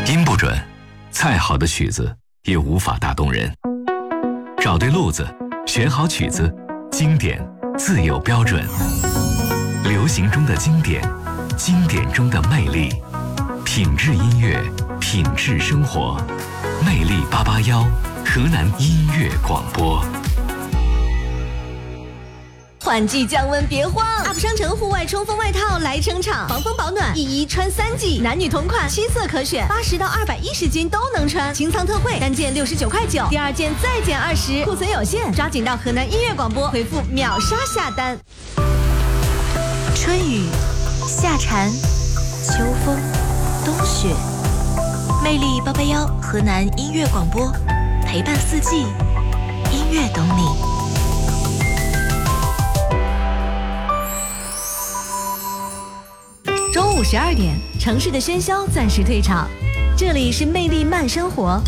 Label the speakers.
Speaker 1: 音不准，再好的曲子也无法打动人。找对路子，选好曲子，经典自有标准。流行中的经典，经典中的魅力，品质音乐，品质生活。魅力881，河南音乐广播。
Speaker 2: 换季降温别慌 ，UP 商城户外冲锋外套来撑场，防风保暖，一穿3季，男女同款，7色可选，80到210斤都能穿。清仓特惠，单件69.9块，第2件再减20，库存有限，抓紧到河南音乐广播回复秒杀下单。
Speaker 3: 春雨、夏蝉、秋风、冬雪，魅力881河南音乐广播，陪伴4季，音乐懂你。
Speaker 2: 中午12点，城市的喧嚣暂时退场，这里是魅力慢生活。